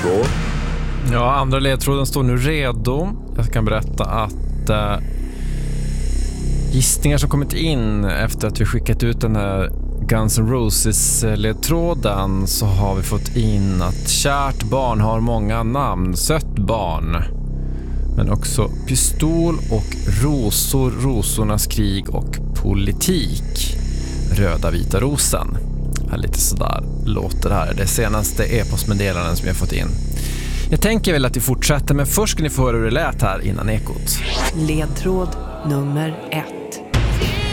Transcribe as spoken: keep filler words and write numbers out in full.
ledtråd. Ja, andra ledtråden står nu redo. Jag kan berätta att äh, gissningar som kommit in efter att vi skickat ut den här Guns N' Roses-ledtråden, så har vi fått in att kärt barn har många namn. Sött barn. Men också pistol och rosor, rosornas krig och politik. Röda vita rosen. Ja, lite sådär låter det här. Det senaste e-postmeddelanden som jag fått in. Jag tänker väl att vi fortsätter, men först ska ni få höra hur det lät här innan ekot. Ledtråd nummer ett.